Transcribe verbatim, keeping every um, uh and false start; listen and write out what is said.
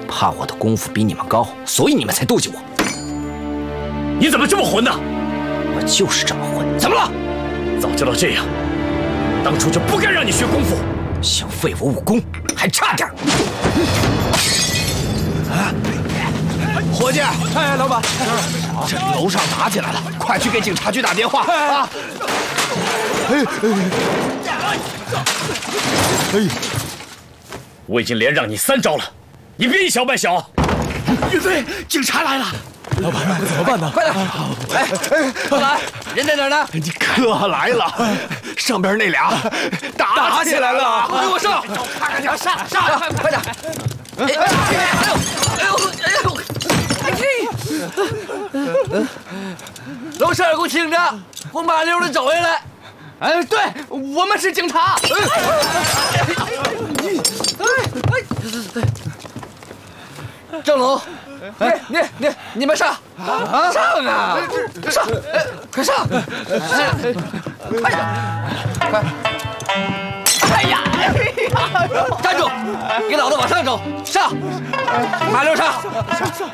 怕我的功夫比你们高，所以你们才妒忌我。 你怎么这么混呢？ 我就是这么混。怎么了？ 早知道这样，当初就不该让你学功夫。 想废我武功，还差点。啊！ 伙计，哎，老板，这楼上打起来了，快去给警察局打电话啊！哎哎哎！我已经连让你三招了，你别一小半小。 岳飞，警察来了！ 老板，怎么办呢？ 快点！哎哎，快来！人在哪儿呢？ 你可来了，上边那俩打起来了！ 给我上！快点上上！快点！哎哎呦哎呦哎呦！哎楼上给我听着，我麻溜的找回来。哎，对，我们是警察。郑龙，哎，你你你们上上啊！上，快上！快点，快！哎呀！站住！给老子往上走！上！麻溜上！